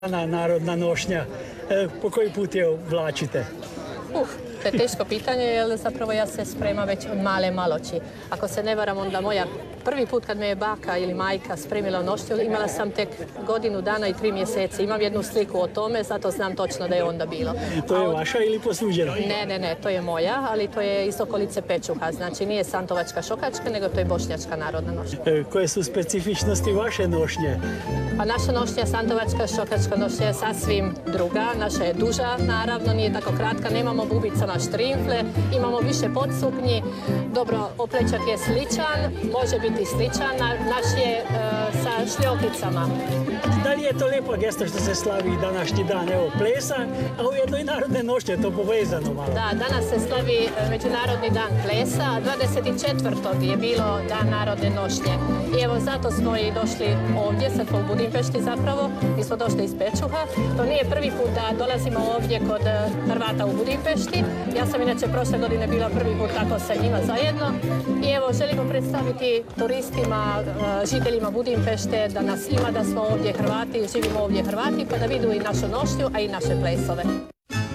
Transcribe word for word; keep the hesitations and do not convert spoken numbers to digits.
Narodna nošnja, po koji put je oblačite? Uh, to je teško pitanje, jer zapravo ja se spremam već od male maloči. Ako se ne varam, onda moja prvi put kad me je baka ili majka spremila nošnju, imala sam tek godinu dana i tri mjeseci. Imam jednu sliku o tome, zato znam točno da je onda bilo. To je vaša ili posuđena? Ne, ne, ne, to je moja, ali to je iz okolice Pečuha. Znači nije santovačka šokačka, nego to je bošnjačka narodna nošnja. Koje su specifičnosti vaše nošnje? Pa naša nošnja, santovačka šokačka nošnja je sasvim druga. Naša je duža, naravno, nije tako kratka. Nemamo bubica na štrimfle, imamo više podsuknji. Dobro, oplečak je sličan, može biti sličan. Naš je e, sa šljokicama. Da li je to lijepa gesta što se slavi današnji dan, evo, plesa, a ujedno i narodne nošnje, to povezano malo? Da, danas se slavi Međunarodni dan plesa, a dvadeset četvrtog je bilo dan narodne nošnje. I evo, zato smo i došli ovdje, sad smo u Budimpešti zapravo, mi smo došli iz Pečuha. To nije prvi put da dolazimo ovdje kod Hrvata u Budimpešti. Ja sam inače prošle godine bila prvi put tako sa njima zajedno. I evo, želimo predstaviti turistima, žiteljima Budimpešte, da nas ima, da smo ovdje Hrvati, živimo ovdje Hrvati, pa da vidu i našu nošnju, a i naše plesove.